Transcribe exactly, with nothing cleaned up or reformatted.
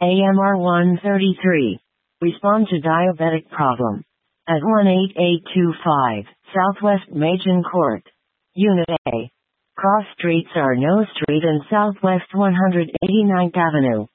A M R one thirty-three. Respond to diabetic problem. At one eight eight two five, Southwest Machen Court. Unit A. Cross Streets are No Street and Southwest one hundred eighty-ninth Avenue.